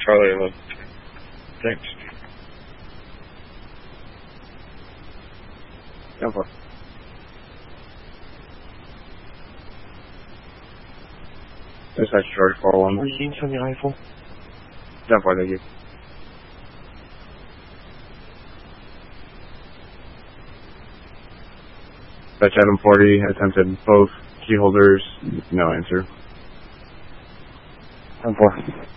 Charlie 11. Thanks. 10-4. Dispatch Charlie 4-1. Reading from the rifle. 10-4, thank you. Dispatch Adam 40, attempted both key holders, no answer. 10-4.